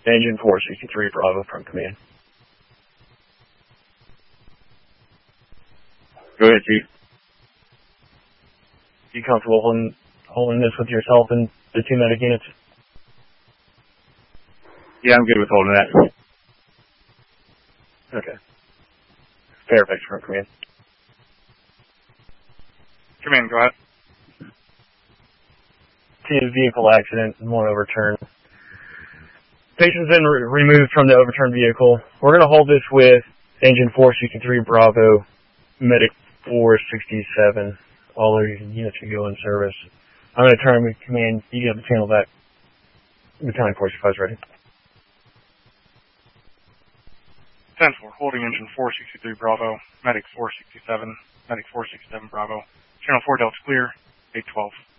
Engine 463 Bravo from command. Go ahead, Chief. You comfortable holding this with yourself and the 2 medic units? Yeah, I'm good with holding that. Okay. Fairfax from command. Command, go ahead. Vehicle accident, 1 overturn. Patient's been removed from the overturned vehicle. We're going to hold this with Engine 463 Bravo, Medic 467. All of your units can go in service. I'm going to turn with command. You get the channel back. Battalion 465 is ready. 10-4, holding Engine 463 Bravo, Medic 467, Medic 467 Bravo. Channel 4 Delta clear, 812.